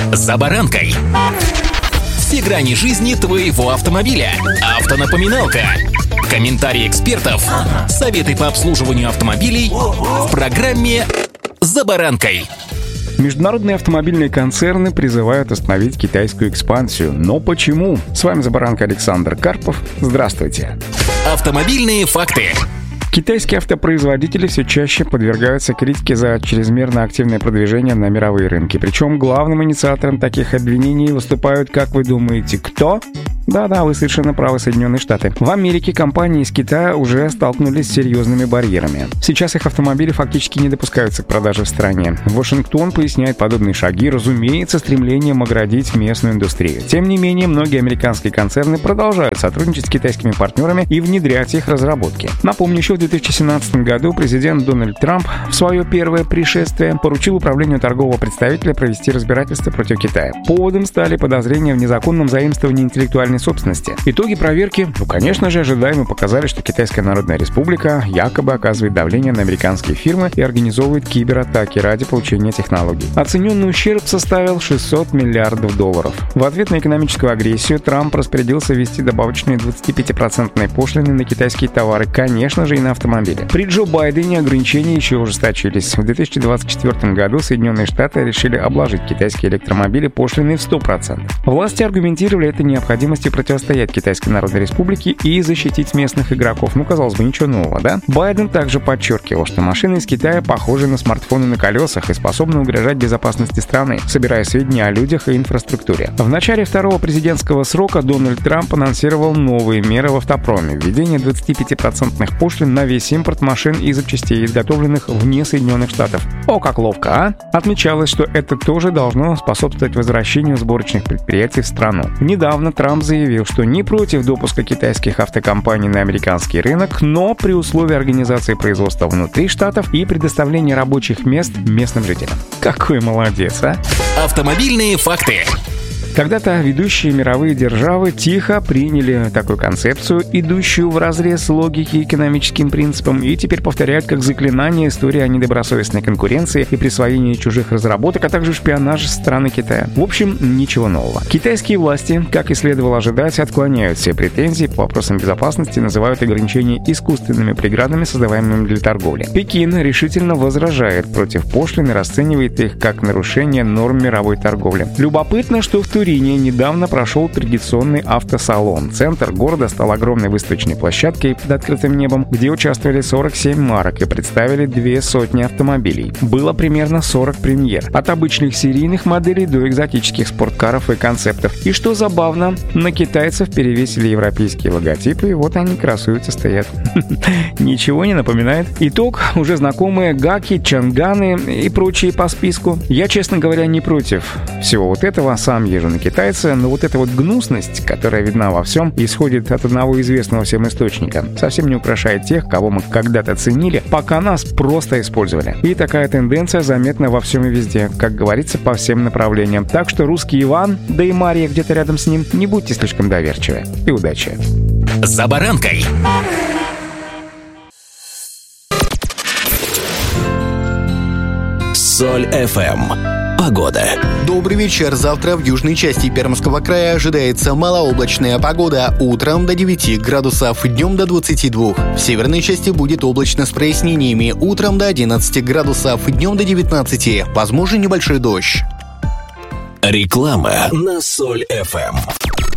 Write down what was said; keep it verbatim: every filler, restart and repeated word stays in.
«За баранкой». Все грани жизни твоего автомобиля. Автонапоминалка. Комментарии экспертов. Советы по обслуживанию автомобилей в программе «За баранкой». Международные автомобильные концерны призывают остановить китайскую экспансию. Но почему? С вами «За баранкой» Александр Карпов. Здравствуйте. Автомобильные факты. Китайские автопроизводители все чаще подвергаются критике за чрезмерно активное продвижение на мировые рынки. Причем главным инициатором таких обвинений выступают, как вы думаете, кто? Да-да, вы совершенно правы, Соединенные Штаты. В Америке компании из Китая уже столкнулись с серьезными барьерами. Сейчас их автомобили фактически не допускаются к продаже в стране. Вашингтон поясняет подобные шаги, разумеется, стремлением оградить местную индустрию. Тем не менее, многие американские концерны продолжают сотрудничать с китайскими партнерами и внедрять их разработки. Напомню, еще в две тысячи семнадцатом году президент Дональд Трамп в свое первое пришествие поручил управлению торгового представителя провести разбирательство против Китая. Поводом стали подозрения в незаконном заимствовании интеллектуальной собственности. Итоги проверки, ну, конечно же, ожидаемо показали, что Китайская Народная Республика якобы оказывает давление на американские фирмы и организовывает кибератаки ради получения технологий. Оцененный ущерб составил шестьсот миллиардов долларов. В ответ на экономическую агрессию Трамп распорядился ввести добавочные двадцатипятипроцентные пошлины на китайские товары, конечно же, и на автомобили. При Джо Байдене ограничения еще ужесточились. В две тысячи двадцать четвёртом году Соединенные Штаты решили обложить китайские электромобили пошлиной в сто процентов. Власти аргументировали это необходимостью противостоять Китайской Народной Республике и защитить местных игроков. Ну, казалось бы, ничего нового, да? Байден также подчеркивал, что машины из Китая похожи на смартфоны на колесах и способны угрожать безопасности страны, собирая сведения о людях и инфраструктуре. В начале второго президентского срока Дональд Трамп анонсировал новые меры в автопроме: введение двадцатипятипроцентных пошлин на весь импорт машин и запчастей, изготовленных вне Соединенных Штатов. О, как ловко, а? Отмечалось, что это тоже должно способствовать возвращению сборочных предприятий в страну. Недавно Трамп заявил, что не против допуска китайских автокомпаний на американский рынок, но при условии организации производства внутри штатов и предоставления рабочих мест местным жителям. Какой молодец, а? Автомобильные факты. Когда-то ведущие мировые державы тихо приняли такую концепцию, идущую вразрез логике и экономическим принципам, и теперь повторяют как заклинание истории о недобросовестной конкуренции и присвоении чужих разработок, а также шпионаже со стороны Китая. В общем, ничего нового. Китайские власти, как и следовало ожидать, отклоняют все претензии по вопросам безопасности, называют ограничения искусственными преградами, создаваемыми для торговли. Пекин решительно возражает против пошлин и расценивает их как нарушение норм мировой торговли. Любопытно, что в Турине недавно прошел традиционный автосалон. Центр города стал огромной выставочной площадкой под открытым небом, где участвовали сорок семь марок и представили две сотни автомобилей. Было примерно сорок премьер. От обычных серийных моделей до экзотических спорткаров и концептов. И что забавно, на китайцев перевесили европейские логотипы, и вот они красуются, стоят. Ничего не напоминает? Итог: уже знакомые гаки, чанганы и прочие по списку. Я, честно говоря, не против всего вот этого. Сам езжу на китайца, но вот эта вот гнусность, которая видна во всем, исходит от одного известного всем источника, совсем не украшает тех, кого мы когда-то ценили, пока нас просто использовали. И такая тенденция заметна во всем и везде, как говорится, по всем направлениям. Так что русский Иван, да и Мария где-то рядом с ним, не будьте слишком доверчивы. И удачи. «За баранкой». Соль эф эм. Погода. Добрый вечер. Завтра в южной части Пермского края ожидается малооблачная погода. Утром до девяти градусов, днем до двадцати двух. В северной части будет облачно с прояснениями. Утром до одиннадцати градусов, днем до девятнадцати. Возможен небольшой дождь. Реклама на Соль эф эм.